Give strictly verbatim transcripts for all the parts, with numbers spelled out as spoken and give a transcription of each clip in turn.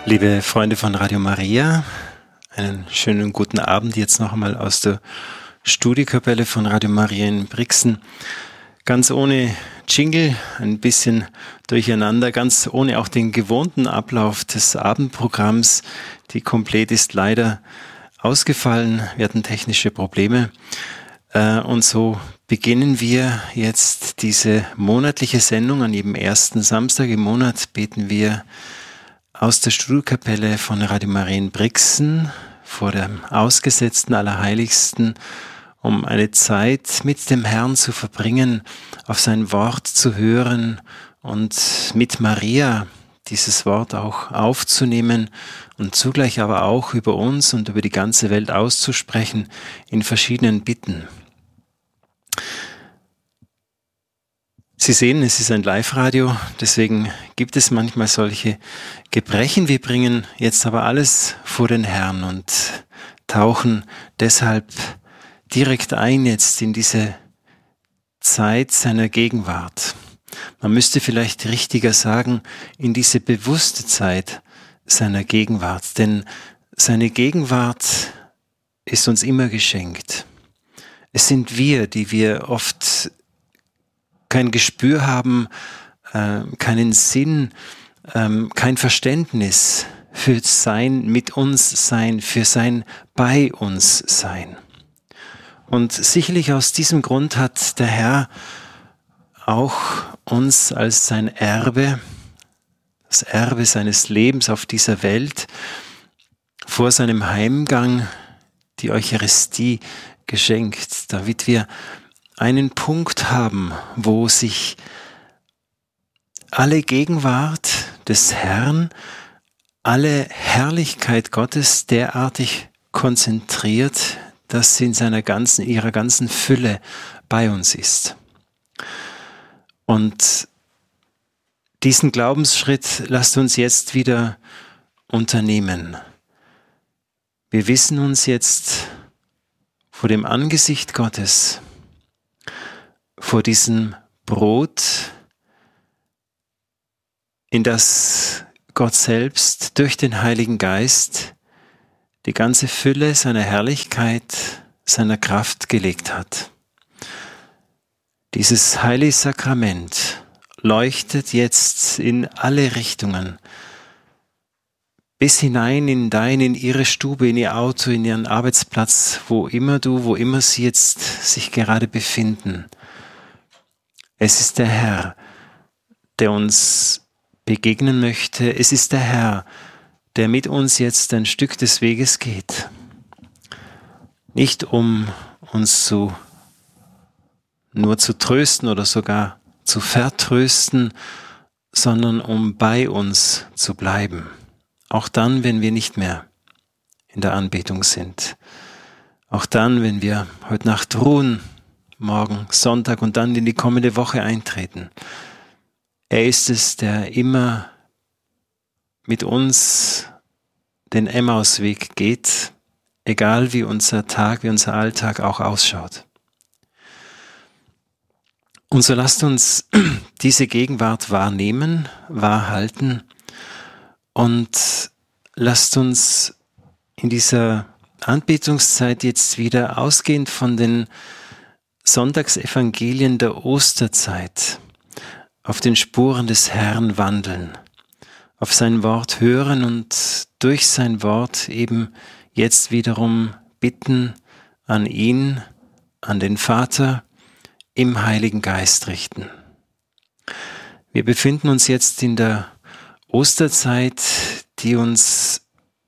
Liebe Freunde von Radio Maria, einen schönen guten Abend jetzt noch einmal aus der Studiokapelle von Radio Maria in Brixen. Ganz ohne Jingle, ein bisschen durcheinander, ganz ohne auch den gewohnten Ablauf des Abendprogramms. Die Komplett ist leider ausgefallen, wir hatten technische Probleme. Und so beginnen wir jetzt diese monatliche Sendung. An jedem ersten Samstag im Monat beten wir aus der Studiokapelle von Radio Maria in Brixen vor dem ausgesetzten Allerheiligsten, um eine Zeit mit dem Herrn zu verbringen, auf sein Wort zu hören und mit Maria dieses Wort auch aufzunehmen und zugleich aber auch über uns und über die ganze Welt auszusprechen in verschiedenen Bitten. Sie sehen, es ist ein Live-Radio, deswegen gibt es manchmal solche Gebrechen. Wir bringen jetzt aber alles vor den Herrn und tauchen deshalb direkt ein jetzt in diese Zeit seiner Gegenwart. Man müsste vielleicht richtiger sagen, in diese bewusste Zeit seiner Gegenwart, denn seine Gegenwart ist uns immer geschenkt. Es sind wir, die wir oft kein Gespür haben, äh, keinen Sinn, ähm, kein Verständnis für sein mit uns sein, für sein bei uns sein. Und sicherlich aus diesem Grund hat der Herr auch uns als sein Erbe, das Erbe seines Lebens auf dieser Welt, vor seinem Heimgang die Eucharistie geschenkt, damit wir einen Punkt haben, wo sich alle Gegenwart des Herrn, alle Herrlichkeit Gottes derartig konzentriert, dass sie in seiner ganzen, ihrer ganzen Fülle bei uns ist. Und diesen Glaubensschritt lasst uns jetzt wieder unternehmen. Wir wissen uns jetzt vor dem Angesicht Gottes, vor diesem Brot, in das Gott selbst durch den Heiligen Geist die ganze Fülle seiner Herrlichkeit, seiner Kraft gelegt hat. Dieses heilige Sakrament leuchtet jetzt in alle Richtungen, bis hinein in deine, in ihre Stube, in ihr Auto, in ihren Arbeitsplatz, wo immer du, wo immer sie jetzt sich gerade befinden. Es ist der Herr, der uns begegnen möchte. Es ist der Herr, der mit uns jetzt ein Stück des Weges geht. Nicht um uns zu, nur zu trösten oder sogar zu vertrösten, sondern um bei uns zu bleiben. Auch dann, wenn wir nicht mehr in der Anbetung sind. Auch dann, wenn wir heute Nacht ruhen, morgen Sonntag und dann in die kommende Woche eintreten. Er ist es, der immer mit uns den Emmausweg geht, egal wie unser Tag, wie unser Alltag auch ausschaut. Und so lasst uns diese Gegenwart wahrnehmen, wahrhalten und lasst uns in dieser Anbetungszeit jetzt wieder ausgehend von den Sonntagsevangelien der Osterzeit auf den Spuren des Herrn wandeln, auf sein Wort hören und durch sein Wort eben jetzt wiederum bitten an ihn, an den Vater, im Heiligen Geist richten. Wir befinden uns jetzt in der Osterzeit, die uns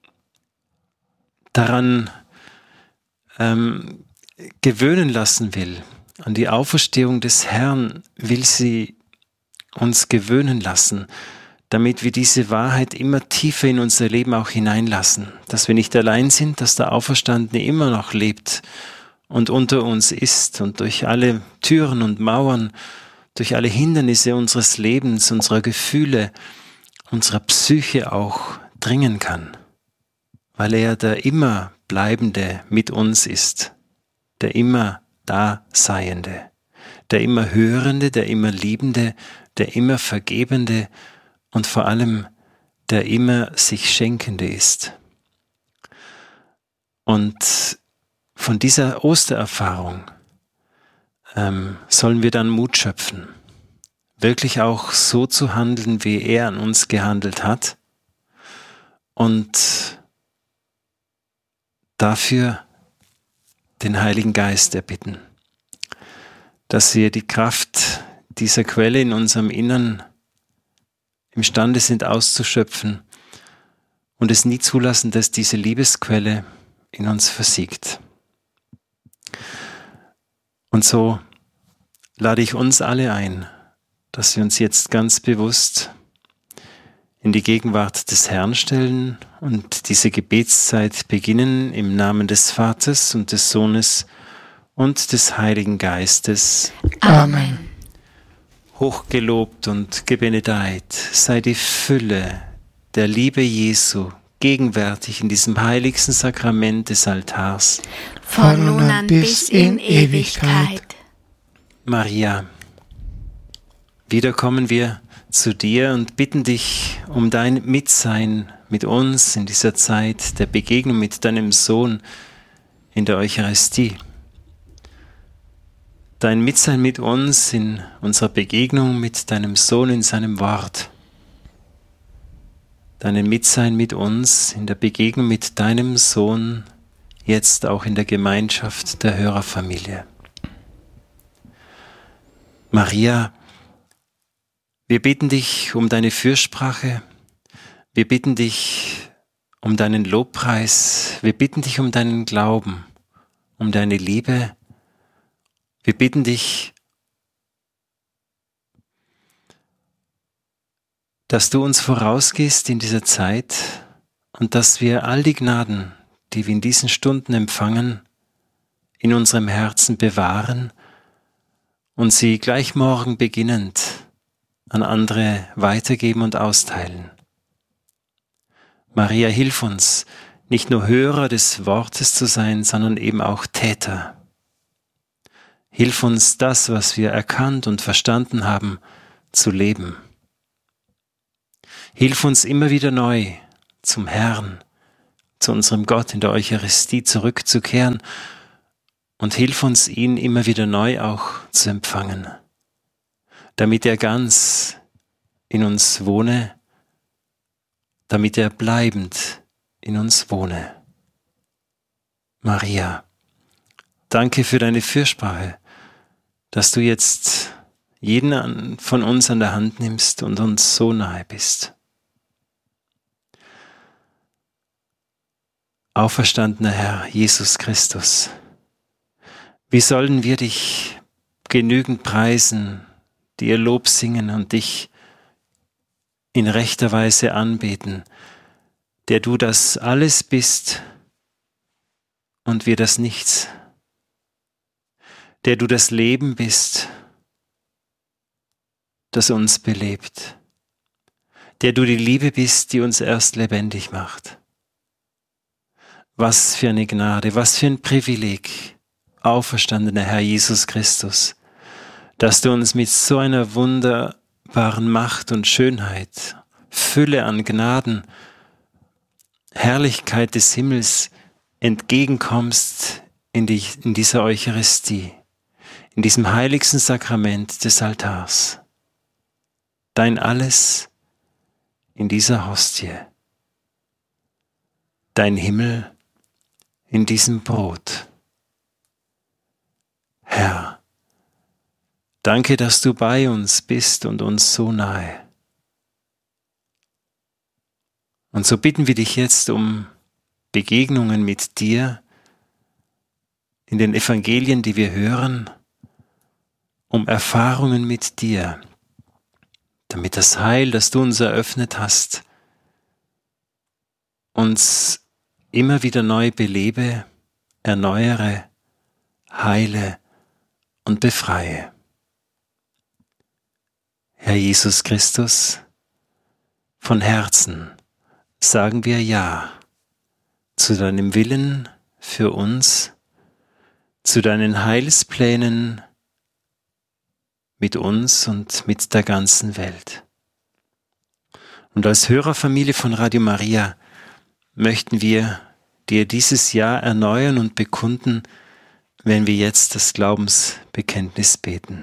daran ähm, gewöhnen lassen will. An die Auferstehung des Herrn will sie uns gewöhnen lassen, damit wir diese Wahrheit immer tiefer in unser Leben auch hineinlassen. Dass wir nicht allein sind, dass der Auferstandene immer noch lebt und unter uns ist und durch alle Türen und Mauern, durch alle Hindernisse unseres Lebens, unserer Gefühle, unserer Psyche auch dringen kann, weil er der immer Bleibende mit uns ist, der immer Daseiende, der immer Hörende, der immer Liebende, der immer Vergebende und vor allem der immer sich Schenkende ist. Und von dieser Ostererfahrung ähm, sollen wir dann Mut schöpfen, wirklich auch so zu handeln, wie er an uns gehandelt hat und dafür den Heiligen Geist erbitten, dass wir die Kraft dieser Quelle in unserem Innern imstande sind auszuschöpfen und es nie zulassen, dass diese Liebesquelle in uns versiegt. Und so lade ich uns alle ein, dass wir uns jetzt ganz bewusst in die Gegenwart des Herrn stellen und diese Gebetszeit beginnen im Namen des Vaters und des Sohnes und des Heiligen Geistes. Amen. Hochgelobt und gebenedeit sei die Fülle der Liebe Jesu gegenwärtig in diesem heiligsten Sakrament des Altars. Von nun an bis in Ewigkeit. Maria, wieder kommen wir zu dir und bitten dich um dein Mitsein mit uns in dieser Zeit der Begegnung mit deinem Sohn in der Eucharistie. Dein Mitsein mit uns in unserer Begegnung mit deinem Sohn in seinem Wort. Dein Mitsein mit uns in der Begegnung mit deinem Sohn, jetzt auch in der Gemeinschaft der Hörerfamilie. Maria, wir bitten dich um deine Fürsprache, wir bitten dich um deinen Lobpreis, wir bitten dich um deinen Glauben, um deine Liebe. Wir bitten dich, dass du uns vorausgehst in dieser Zeit und dass wir all die Gnaden, die wir in diesen Stunden empfangen, in unserem Herzen bewahren und sie gleich morgen beginnend an andere weitergeben und austeilen. Maria, hilf uns, nicht nur Hörer des Wortes zu sein, sondern eben auch Täter. Hilf uns, das, was wir erkannt und verstanden haben, zu leben. Hilf uns immer wieder neu zum Herrn, zu unserem Gott in der Eucharistie zurückzukehren und hilf uns, ihn immer wieder neu auch zu empfangen, damit er ganz in uns wohne, damit er bleibend in uns wohne. Maria, danke für deine Fürsprache, dass du jetzt jeden von uns an der Hand nimmst und uns so nahe bist. Auferstandener Herr Jesus Christus, wie sollen wir dich genügend preisen, dir Lob singen und dich in rechter Weise anbeten, der du das alles bist und wir das Nichts, der du das Leben bist, das uns belebt, der du die Liebe bist, die uns erst lebendig macht. Was für eine Gnade, was für ein Privileg, auferstandener Herr Jesus Christus, dass du uns mit so einer wunderbaren Macht und Schönheit, Fülle an Gnaden, Herrlichkeit des Himmels entgegenkommst in, die, in dieser Eucharistie, in diesem heiligsten Sakrament des Altars. Dein Alles in dieser Hostie, dein Himmel in diesem Brot. Herr, danke, dass du bei uns bist und uns so nahe. Und so bitten wir dich jetzt um Begegnungen mit dir in den Evangelien, die wir hören, um Erfahrungen mit dir, damit das Heil, das du uns eröffnet hast, uns immer wieder neu belebe, erneuere, heile und befreie. Herr Jesus Christus, von Herzen sagen wir Ja zu deinem Willen für uns, zu deinen Heilsplänen mit uns und mit der ganzen Welt. Und als Hörerfamilie von Radio Maria möchten wir dir dieses Jahr erneuern und bekunden, wenn wir jetzt das Glaubensbekenntnis beten.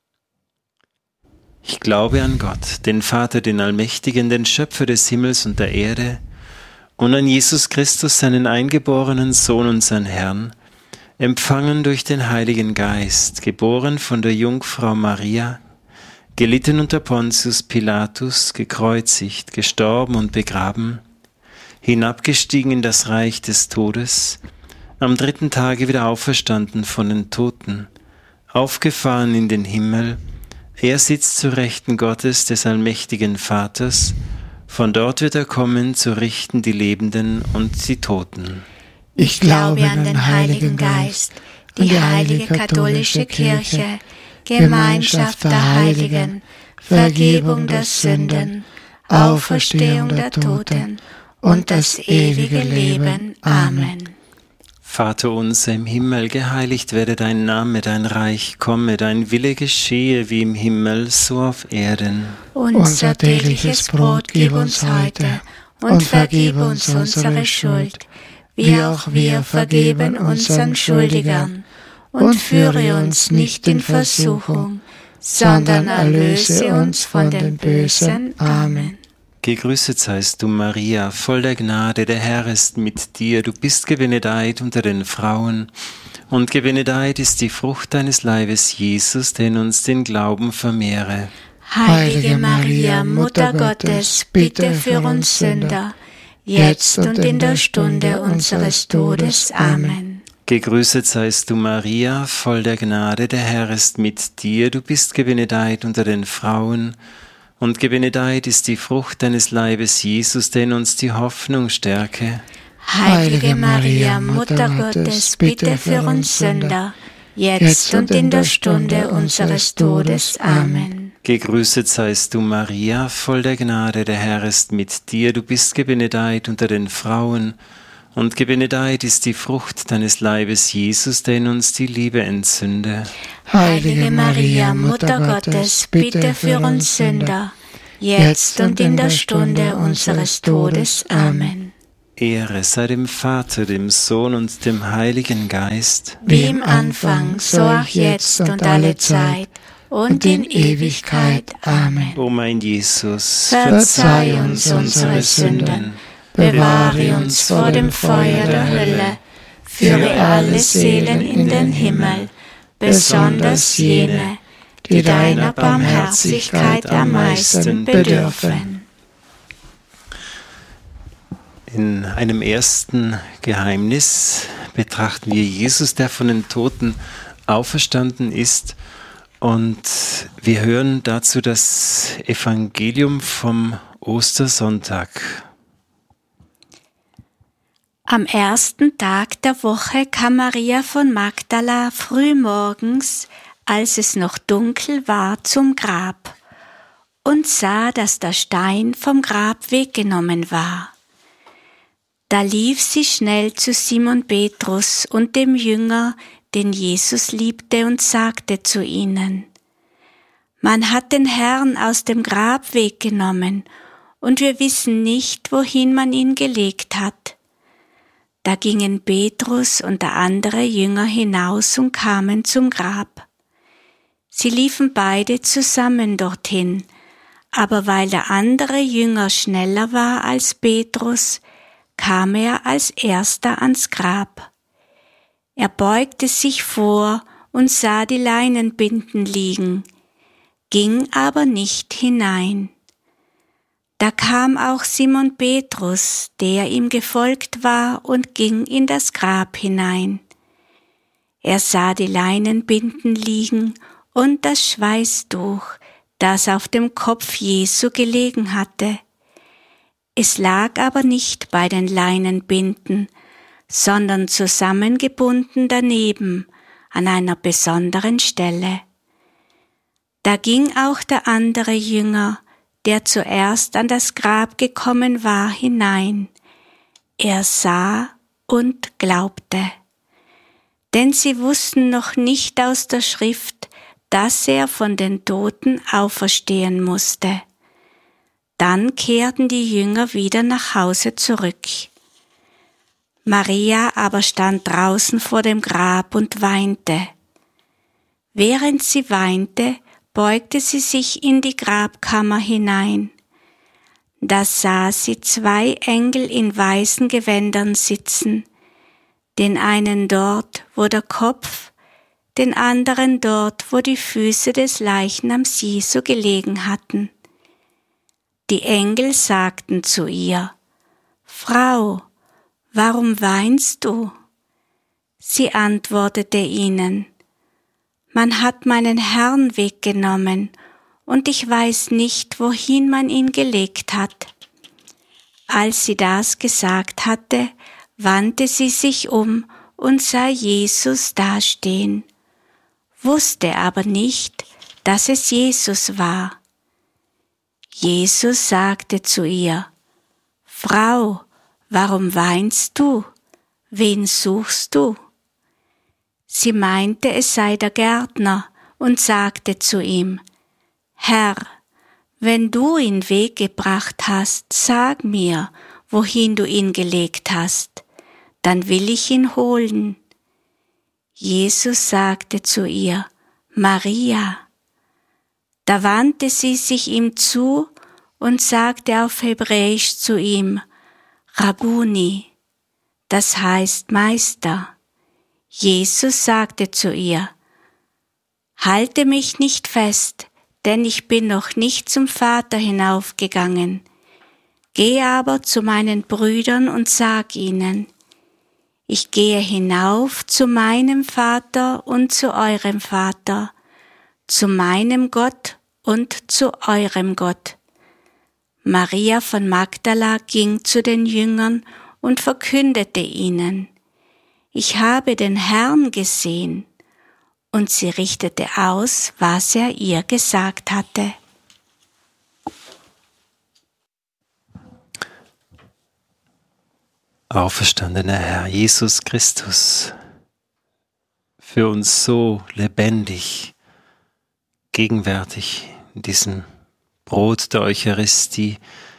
Ich glaube an Gott, den Vater, den Allmächtigen, den Schöpfer des Himmels und der Erde, und an Jesus Christus, seinen eingeborenen Sohn, unseren Herrn, empfangen durch den Heiligen Geist, geboren von der Jungfrau Maria, gelitten unter Pontius Pilatus, gekreuzigt, gestorben und begraben, hinabgestiegen in das Reich des Todes, am dritten Tage wieder auferstanden von den Toten, aufgefahren in den Himmel. Er sitzt zu Rechten Gottes, des allmächtigen Vaters. Von dort wird er kommen, zu richten die Lebenden und die Toten. Ich glaube an den Heiligen Geist, die heilige katholische Kirche, Gemeinschaft der Heiligen, Vergebung der Sünden, Auferstehung der Toten und das ewige Leben. Amen. Vater unser im Himmel, geheiligt werde dein Name, dein Reich komme, dein Wille geschehe wie im Himmel, so auf Erden. Unser tägliches Brot gib uns heute und vergib uns unsere Schuld, wie auch wir vergeben unseren Schuldigern. Und führe uns nicht in Versuchung, sondern erlöse uns von dem Bösen. Amen. Gegrüßet seist du, Maria, voll der Gnade, der Herr ist mit dir. Du bist gebenedeit unter den Frauen, und gebenedeit ist die Frucht deines Leibes, Jesus, der in uns den Glauben vermehre. Heilige Maria, Mutter Gottes, bitte für uns Sünder, jetzt und in der Stunde unseres Todes. Amen. Gegrüßet seist du, Maria, voll der Gnade, der Herr ist mit dir. Du bist gebenedeit unter den Frauen, und gebenedeit ist die Frucht deines Leibes, Jesus, der in uns die Hoffnung stärke. Heilige Maria, Mutter Gottes, bitte für uns Sünder, jetzt und in der Stunde unseres Todes. Amen. Gegrüßet seist du, Maria, voll der Gnade, der Herr ist mit dir. Du bist gebenedeit unter den Frauen, und gebenedeit ist die Frucht deines Leibes, Jesus, der in uns die Liebe entzünde. Heilige Maria, Mutter Gottes, bitte für uns Sünder, jetzt und in der Stunde unseres Todes. Amen. Ehre sei dem Vater, dem Sohn und dem Heiligen Geist, wie im Anfang, so auch jetzt und alle Zeit und in Ewigkeit. Amen. O mein Jesus, verzeih uns unsere Sünden, bewahre uns vor dem Feuer der Hölle, führe alle Seelen in den Himmel, besonders jene, die deiner Barmherzigkeit am meisten bedürfen. In einem ersten Geheimnis betrachten wir Jesus, der von den Toten auferstanden ist, und wir hören dazu das Evangelium vom Ostersonntag. Am ersten Tag der Woche kam Maria von Magdala frühmorgens, als es noch dunkel war, zum Grab und sah, dass der Stein vom Grab weggenommen war. Da lief sie schnell zu Simon Petrus und dem Jünger, den Jesus liebte, und sagte zu ihnen: Man hat den Herrn aus dem Grab weggenommen, und wir wissen nicht, wohin man ihn gelegt hat. Da gingen Petrus und der andere Jünger hinaus und kamen zum Grab. Sie liefen beide zusammen dorthin, aber weil der andere Jünger schneller war als Petrus, kam er als erster ans Grab. Er beugte sich vor und sah die Leinenbinden liegen, ging aber nicht hinein. Da kam auch Simon Petrus, der ihm gefolgt war, und ging in das Grab hinein. Er sah die Leinenbinden liegen und das Schweißtuch, das auf dem Kopf Jesu gelegen hatte. Es lag aber nicht bei den Leinenbinden, sondern zusammengebunden daneben, an einer besonderen Stelle. Da ging auch der andere Jünger, der zuerst an das Grab gekommen war, hinein. Er sah und glaubte. Denn sie wussten noch nicht aus der Schrift, dass er von den Toten auferstehen musste. Dann kehrten die Jünger wieder nach Hause zurück. Maria aber stand draußen vor dem Grab und weinte. Während sie weinte, beugte sie sich in die Grabkammer hinein. Da sah sie zwei Engel in weißen Gewändern sitzen, den einen dort, wo der Kopf, den anderen dort, wo die Füße des Leichnams Jesu gelegen hatten. Die Engel sagten zu ihr: Frau, warum weinst du? Sie antwortete ihnen: Man hat meinen Herrn weggenommen, und ich weiß nicht, wohin man ihn gelegt hat. Als sie das gesagt hatte, wandte sie sich um und sah Jesus dastehen, wusste aber nicht, dass es Jesus war. Jesus sagte zu ihr: Frau, warum weinst du? Wen suchst du? Sie meinte, es sei der Gärtner, und sagte zu ihm: Herr, wenn du ihn weggebracht hast, sag mir, wohin du ihn gelegt hast, dann will ich ihn holen. Jesus sagte zu ihr: Maria. Da wandte sie sich ihm zu und sagte auf Hebräisch zu ihm: Rabbuni, das heißt Meister. Jesus sagte zu ihr: Halte mich nicht fest, denn ich bin noch nicht zum Vater hinaufgegangen. Geh aber zu meinen Brüdern und sag ihnen: Ich gehe hinauf zu meinem Vater und zu eurem Vater, zu meinem Gott und zu eurem Gott. Maria von Magdala ging zu den Jüngern und verkündete ihnen: Ich habe den Herrn gesehen. Und sie richtete aus, was er ihr gesagt hatte. Auferstandener Herr Jesus Christus, für uns so lebendig, gegenwärtig in diesem Brot der Eucharistie.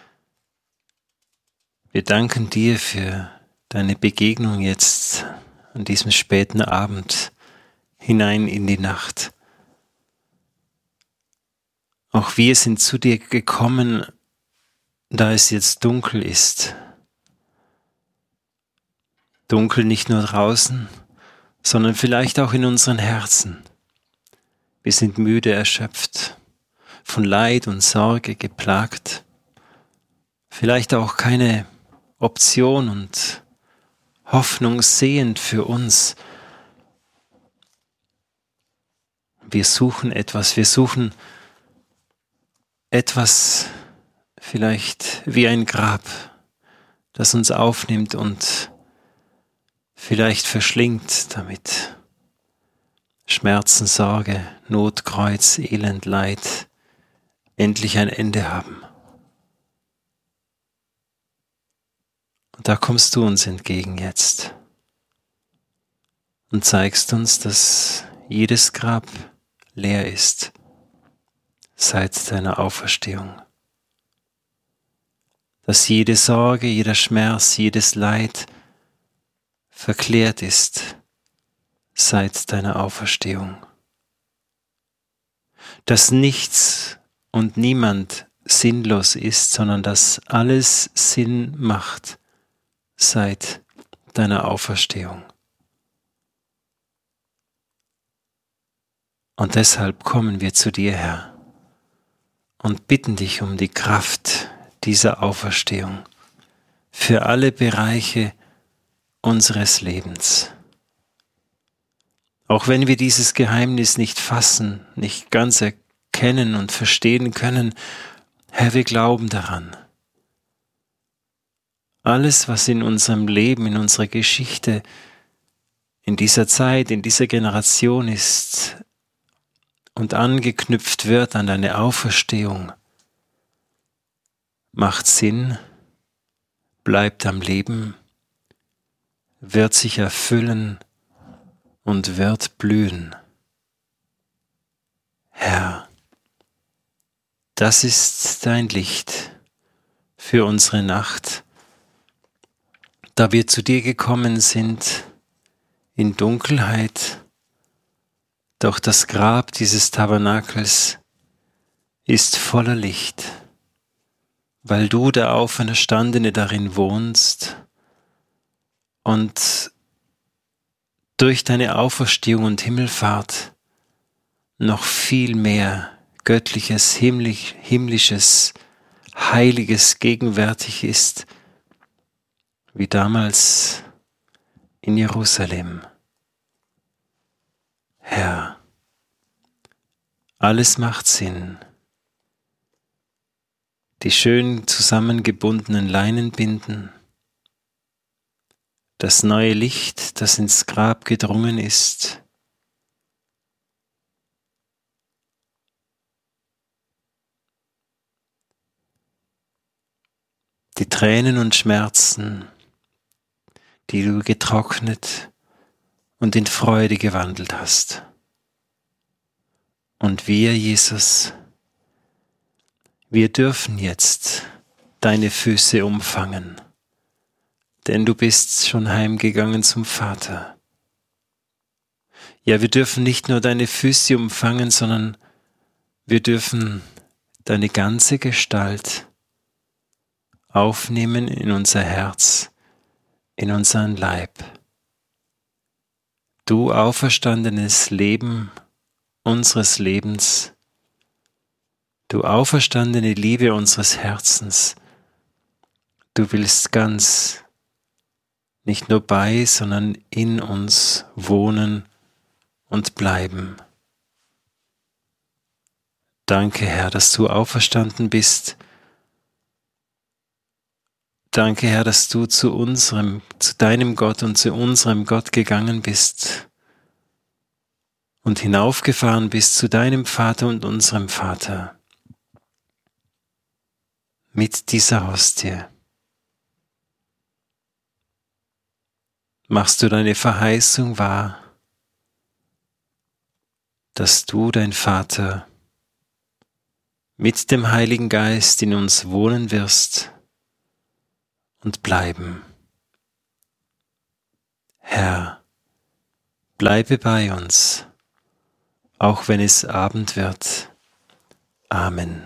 Wir danken dir für deine Begegnung jetzt an diesem späten Abend hinein in die Nacht. Auch wir sind zu dir gekommen, da es jetzt dunkel ist. Dunkel nicht nur draußen, sondern vielleicht auch in unseren Herzen. Wir sind müde, erschöpft, von Leid und Sorge geplagt. Vielleicht auch keine Option und Hoffnung sehend für uns. Wir suchen etwas, wir suchen etwas vielleicht wie ein Grab, das uns aufnimmt und vielleicht verschlingt, damit Schmerzen, Sorge, Not, Kreuz, Elend, Leid endlich ein Ende haben. Und da kommst du uns entgegen jetzt und zeigst uns, dass jedes Grab leer ist seit deiner Auferstehung. Dass jede Sorge, jeder Schmerz, jedes Leid verklärt ist seit deiner Auferstehung. Dass nichts und niemand sinnlos ist, sondern dass alles Sinn macht seit deiner Auferstehung. Und deshalb kommen wir zu dir, Herr, und bitten dich um die Kraft dieser Auferstehung für alle Bereiche unseres Lebens. Auch wenn wir dieses Geheimnis nicht fassen, nicht ganz erkennen und verstehen können, Herr, wir glauben daran. Alles, was in unserem Leben, in unserer Geschichte, in dieser Zeit, in dieser Generation ist und angeknüpft wird an deine Auferstehung, macht Sinn, bleibt am Leben, wird sich erfüllen und wird blühen. Herr, das ist dein Licht, für unsere Nacht, da wir zu dir gekommen sind in Dunkelheit, doch das Grab dieses Tabernakels ist voller Licht, weil du, der Auferstandene, darin wohnst und durch deine Auferstehung und Himmelfahrt noch viel mehr Göttliches, himmlisch, himmlisches, Heiliges gegenwärtig ist, wie damals in Jerusalem. Herr, alles macht Sinn. Die schön zusammengebundenen Leinenbinden, das neue Licht, das ins Grab gedrungen ist, die Tränen und Schmerzen, die du getrocknet und in Freude gewandelt hast. Und wir, Jesus, wir dürfen jetzt deine Füße umfangen, denn du bist schon heimgegangen zum Vater. Ja, wir dürfen nicht nur deine Füße umfangen, sondern wir dürfen deine ganze Gestalt aufnehmen in unser Herz, in unseren Leib. Du auferstandenes Leben unseres Lebens, du auferstandene Liebe unseres Herzens, du willst ganz nicht nur bei, sondern in uns wohnen und bleiben. Danke, Herr, dass du auferstanden bist. Danke, Herr, dass du zu unserem, zu deinem Gott und zu unserem Gott gegangen bist und hinaufgefahren bist zu deinem Vater und unserem Vater mit dieser Hostie. Machst du deine Verheißung wahr, dass du, dein Vater, mit dem Heiligen Geist in uns wohnen wirst und bleiben. Herr, bleibe bei uns, auch wenn es Abend wird. Amen.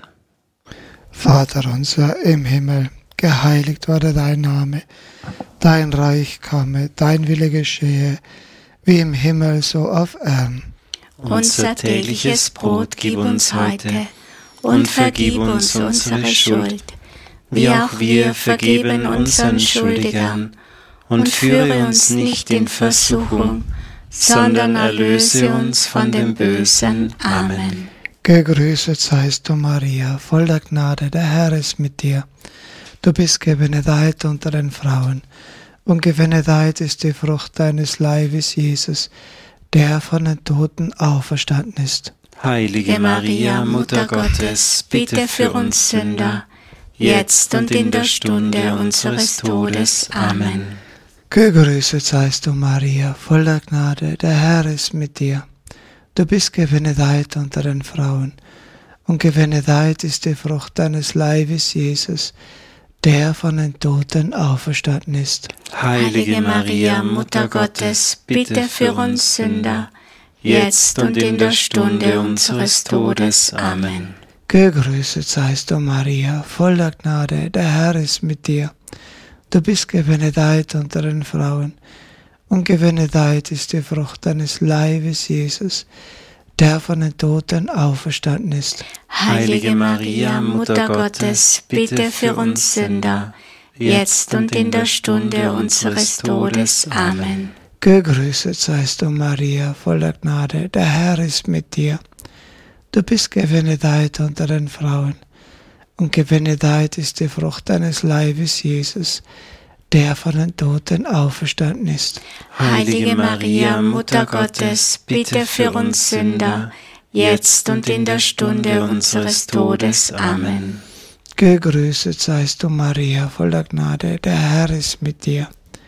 Vater unser im Himmel, geheiligt werde dein Name, dein Reich komme, dein Wille geschehe, wie im Himmel so auf Erden. Unser tägliches Brot gib uns heute und vergib uns unsere Schuld, wie auch wir vergeben unseren Schuldigern, und führe uns nicht in Versuchung, sondern erlöse uns von dem Bösen. Amen. Gegrüßet seist du, Maria, voll der Gnade, der Herr ist mit dir. Du bist gebenedeit unter den Frauen, und gebenedeit ist die Frucht deines Leibes, Jesus, der von den Toten auferstanden ist. Heilige Maria, Mutter Gottes, bitte für uns Sünder, jetzt und in der Stunde unseres Todes. Amen. Gegrüßet seist du, Maria, voll der Gnade, der Herr ist mit dir. Du bist gebenedeit unter den Frauen, und gebenedeit ist die Frucht deines Leibes, Jesus, der von den Toten auferstanden ist. Heilige Maria, Mutter Gottes, bitte für uns Sünder, jetzt und in der Stunde unseres Todes. Amen. Gegrüßet seist du, Maria, voll der Gnade, der Herr ist mit dir. Du bist gebenedeit unter den Frauen, und gebenedeit ist die Frucht deines Leibes, Jesus, der von den Toten auferstanden ist. Heilige Maria, Mutter Gottes, bitte für uns Sünder, jetzt und in der Stunde unseres Todes. Amen. Gegrüßet seist du, Maria, voll der Gnade, der Herr ist mit dir. Du bist gebenedeit unter den Frauen, und gebenedeit ist die Frucht deines Leibes, Jesus, der von den Toten auferstanden ist. Heilige Maria, Mutter Gottes, bitte für uns Sünder, jetzt und in der Stunde unseres Todes. Amen. Gegrüßet seist du, Maria, voll der Gnade, der Herr ist mit dir.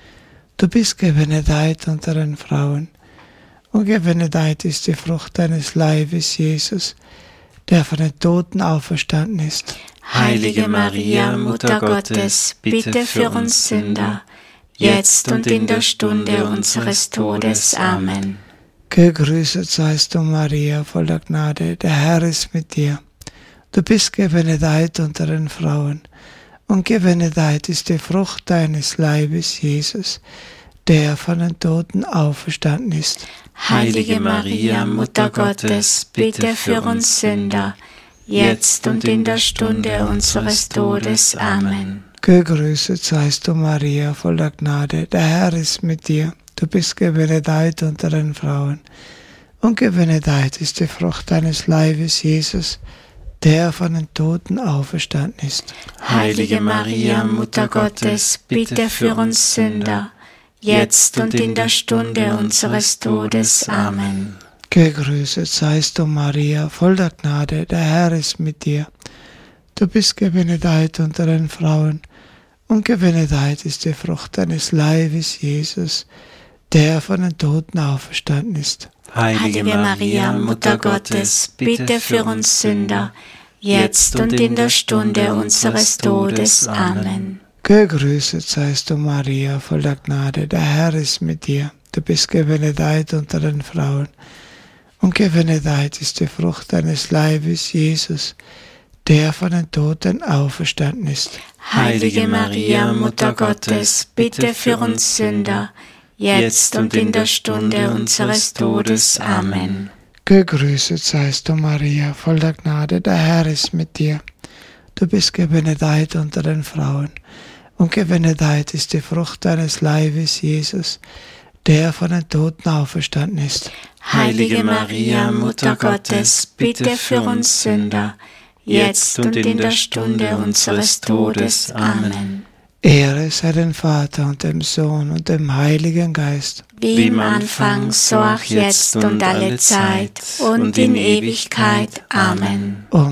Du bist gebenedeit unter den Frauen, und gebenedeit ist die Frucht deines Leibes, Jesus, der von den Toten auferstanden ist. Heilige Maria, Mutter Gottes, bitte für uns Sünder, jetzt und in der Stunde unseres Todes. Amen. Gegrüßet seist du, Maria, voller Gnade, der Herr ist mit dir. Du bist gebenedeit unter den Frauen, und gebenedeit ist die Frucht deines Leibes, Jesus, der von den Toten auferstanden ist. Heilige Maria, Mutter Gottes, bitte für uns Sünder, jetzt und in der Stunde unseres Todes. Amen. Gegrüßet seist du, Maria, voller Gnade, der Herr ist mit dir. Du bist gebenedeit unter den Frauen, und gebenedeit ist die Frucht deines Leibes, Jesus, der von den Toten auferstanden ist. Heilige Maria, Mutter Gottes, bitte für uns Sünder, jetzt und in der Stunde unseres Todes. Amen. Gegrüßet seist du, Maria, voller Gnade, der Herr ist mit dir. Du bist gebenedeit unter den Frauen, und gebenedeit ist die Frucht deines Leibes, Jesus, der von den Toten auferstanden ist. Heilige Maria, Mutter Gottes, bitte für uns Sünder, jetzt und in der Stunde unseres Todes. Amen. Gegrüßet seist du, Maria, voller Gnade, der Herr ist mit dir. Du bist gebenedeit unter den Frauen, und gebenedeit ist die Frucht deines Leibes, Jesus, der von den Toten auferstanden ist. Heilige Maria, Mutter Gottes, bitte für uns Sünder, jetzt und in der Stunde unseres Todes. Amen. Gegrüßet seist du, Maria, voller Gnade, der Herr ist mit dir. Du bist gebenedeit unter den Frauen, und gebenedeit ist die Frucht deines Leibes, Jesus, der von den Toten auferstanden ist. Heilige Maria, Mutter Gottes, bitte für uns Sünder, jetzt und in der Stunde unseres Todes. Amen. Ehre sei dem Vater und dem Sohn und dem Heiligen Geist. Wie im Anfang, so auch jetzt und alle Zeit und in Ewigkeit. Amen. O